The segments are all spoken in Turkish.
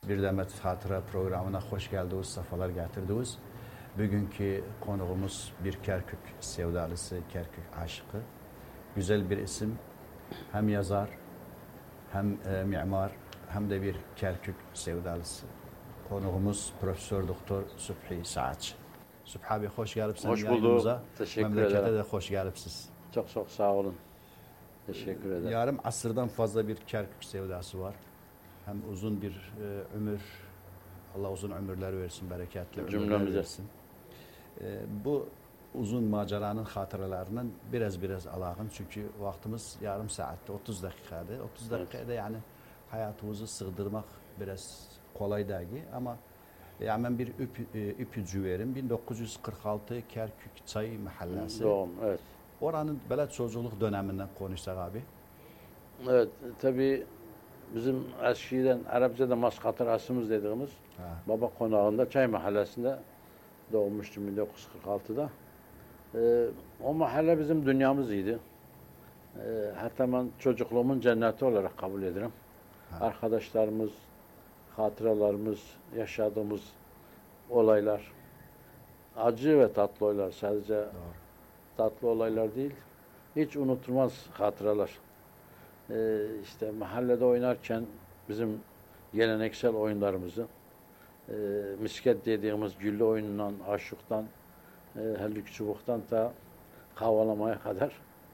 Bir Demet Hatıra programına hoş geldiniz, sefalar getirdiniz. Bugünkü konuğumuz bir Kerkük sevdalısı, Kerkük aşıkı. Güzel bir isim. Hem yazar, hem mimar, hem de bir Kerkük sevdalısı. Konuğumuz Profesör Doktor Subhi Saatçı. Subhi abi hoş gelipsiniz yayınımıza. Teşekkür Memlekete ederim. de hoş gelipsiz. Çok sağ olun. Teşekkür ederim. Yarım asırdan fazla bir Kerkük sevdası var. Hem uzun bir ömür, Allah uzun ömürler versin, bereketli ömürler versin. Bu uzun maceranın hatıralarının biraz alakın. Çünkü vaktimiz yarım saatte, 30 dakikada. 30 dakikada yani hayatımızı sığdırmak biraz kolay değil. Ama yani ben bir ipucu verim. 1946 Kerkük Çay Mahallesi. Doğum, evet. Oranın böyle çocukluk döneminden konuşsak abi. Evet, tabii bizim eskiden Arapçada maskatır asımız dediğimiz Baba Konağı'nda Çay Mahallesi'nde doğmuştum 1946'da. O mahalle bizim dünyamızıydı. Hatta ben çocukluğumun cenneti olarak kabul ederim. Arkadaşlarımız, hatıralarımız, yaşadığımız olaylar, acı ve tatlı olaylar, sadece tatlı olaylar değil, hiç unutulmaz hatıralar. İşte mahallede oynarken bizim geleneksel oyunlarımızı, misket dediğimiz güllü oyunundan, aşıktan, hellük çubuktan da havalamaya kadar.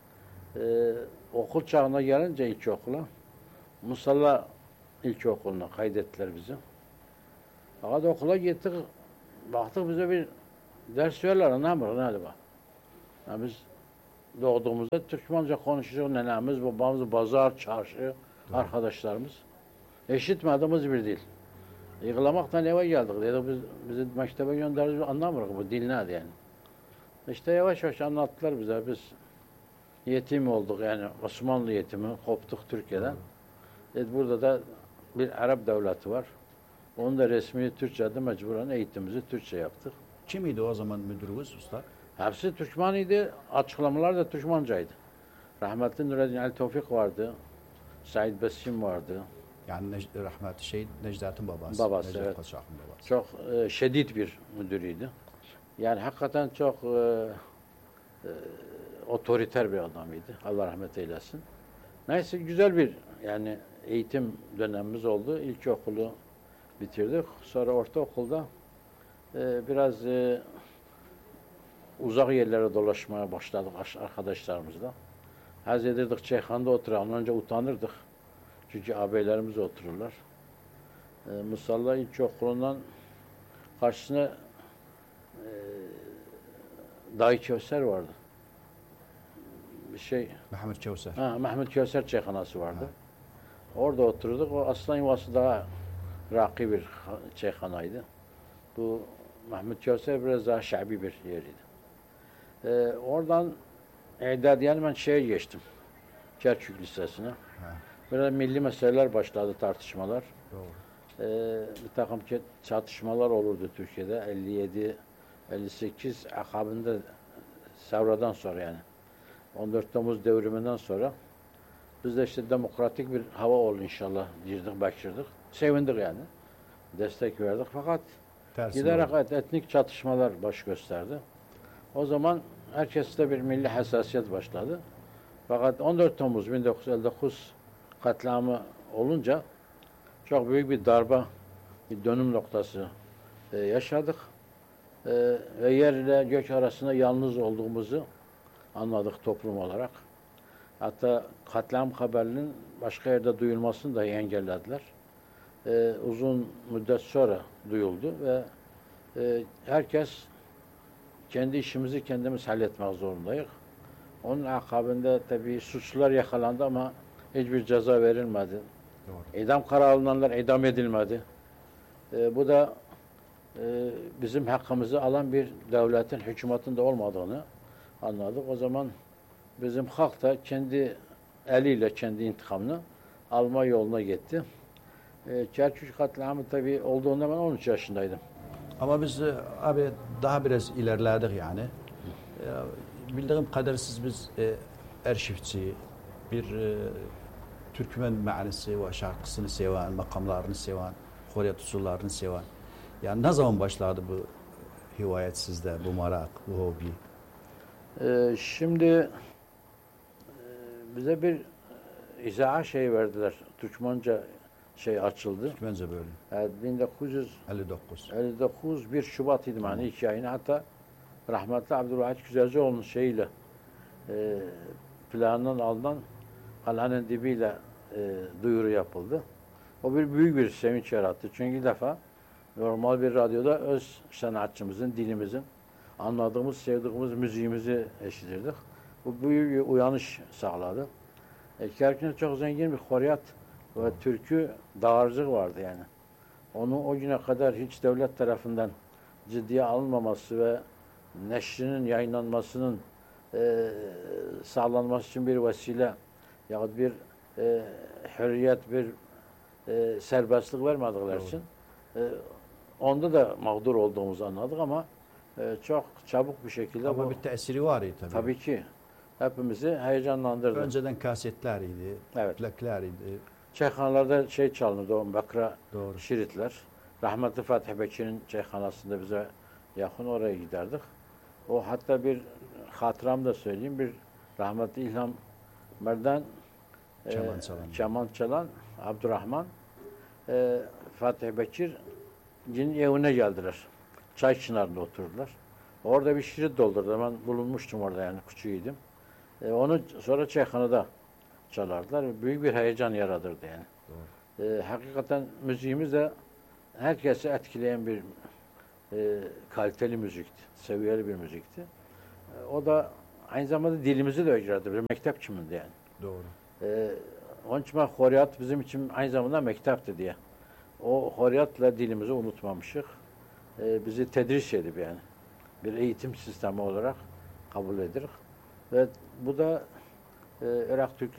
Okul çağına gelince ilkokula, Musalla İlkokulu'na kaydettiler bizi. Fakat okula gittik, baktık bize bir ders veriyorlar, ne yapalım, hadi bak. Yani biz doğduğumuzda Türkmence konuşuyor, nenemiz, babamız, pazar, çarşı, arkadaşlarımız. Eşitmediğimiz bir dil. Yıkılamaktan eve geldik. Dedi, bizi mektebe gönderdik, anlamıyoruz bu dil ne yani. İşte yavaş anlattılar bize, biz yetim olduk, yani Osmanlı yetimi, koptuk Türkiye'den. Burada da bir Arap devleti var. Onu da resmi Türkçe'de mecburen eğitimimizi Türkçe yaptık. Kimiydi o zaman müdürümüz usta? Hepsi Türkmeniydi. Açıklamalar da Türkmenceydi. Rahmetli Nureddin Ali Tevfik vardı. Said Besim vardı. Yani rahmetli Necdet'in babası. Babası, Necdet evet. Koçak'ın babası. Çok şiddet bir müdürüydü. Yani hakikaten çok otoriter bir adamıydı. Allah rahmet eylesin. Neyse güzel bir yani eğitim dönemimiz oldu. İlkokulu bitirdik. Sonra ortaokulda biraz uzak yerlere dolaşmaya başladık arkadaşlarımızla. Haz ederdik Ceyhan'da oturalım. Önce utanırdık. Çünkü ağabeylerimiz otururlar. Musalla İlkokulu'ndan karşısına Dayı Kevser vardı. Mehmet Kevser. Mehmet Kevser çayhanası vardı. Orada oturduk. O aslan yuvası daha rakı bir çayhanaydı. Bu Mehmet Kevser biraz daha şabi bir yeriydi. Oradan İdadiye'ne ben geçtim. Kerkük Lisesi'ne. Böyle milli meseleler başladı, tartışmalar. Doğru. Bir takım çatışmalar olurdu Türkiye'de. 57, 58 akabinde Savra'dan sonra yani. 14 Temmuz devriminden sonra biz de işte demokratik bir hava oldu inşallah girdik, başladık. Sevindik yani. Destek verdik fakat giderek etnik çatışmalar baş gösterdi. O zaman herkeste bir milli hassasiyet başladı. Fakat 14 Temmuz 1959 katliamı olunca çok büyük bir darbe, bir dönüm noktası yaşadık. Ve yer ile gök arasında yalnız olduğumuzu anladık toplum olarak. Hatta katliam haberinin başka yerde duyulmasını dahi engellediler. Uzun müddet sonra duyuldu ve herkes kendi işimizi kendimiz halletmek zorundayız. Onun akabinde tabii suçlular yakalandı ama hiçbir ceza verilmedi. Doğru. İdam kararı alınanlar idam edilmedi. Bu da bizim hakkımızı alan bir devletin, hükümetin de olmadığını anladık. O zaman bizim halk da kendi eliyle kendi intikamını alma yoluna gitti. Kerkük katliamı tabii olduğunda ben 13 yaşındaydım. Ama biz abi daha biraz ilerledik yani. Bildiğim kadarıyla biz arşivçi, bir Türkmen mealisi ve şarkısını seven, makamlarını seven, Koriyat usullarını seven. Yani ne zaman başladı bu hivayet sizde, bu merak, bu hobi? Şimdi bize bir izah verdiler. Türkmence açıldı. Bence böyle. 1959 59. 1 Şubat idi yani ilk yayını. Hatta rahmetli Abdülvahit Güzelcioğlu'nun planından alınan Kalanın dibiyle duyuru yapıldı. O büyük bir sevinç yarattı. Çünkü ilk defa normal bir radyoda öz sanatçımızın, dilimizin, anladığımız, sevdiğimiz müziğimizi eşitirdik. Bu büyük bir uyanış sağladı. Kerkün'de çok zengin bir horyat ve türkü dağarcığı vardı yani. Onu o güne kadar hiç devlet tarafından ciddiye alınmaması ve neşrinin yayınlanmasının sağlanması için bir vesile yahut bir hürriyet, bir serbestlik vermedikleri için onda da mağdur olduğumuzu anladık ama çok çabuk bir şekilde ama bir tesiri var tabii. Tabii ki. Hepimizi heyecanlandırdı. Önceden kasetleriydi, evet. plaklarıydı. Çayxanalarda çalınırdı, o bakra şiritler. Rahmetli Fatih Bekir'in çayxanasında bize yakın, oraya giderdik. O hatta bir hatıram da söyleyeyim. Bir rahmetli İlham Merdan keman çalan Abdurrahman Fatih Bekir'in evine geldiler. Çay çınarında oturdular. Orada bir şirit doldurdu. Ben bulunmuştum orada, yani küçüğüydüm. Onu sonra çayxanada çalardılar. Büyük bir heyecan yaratırdı yani. Hakikaten müziğimiz de herkesi etkileyen bir kaliteli müzikti. Seviyeli bir müzikti. O da aynı zamanda dilimizi de öğretti. Bir mektep çimindi yani. Doğru. Onun için horyat bizim için aynı zamanda mektepti diye. O horyatla dilimizi unutmamışık. Bizi tedris edip yani. Bir eğitim sistemi olarak kabul edilir. Ve bu da Irak Türkleri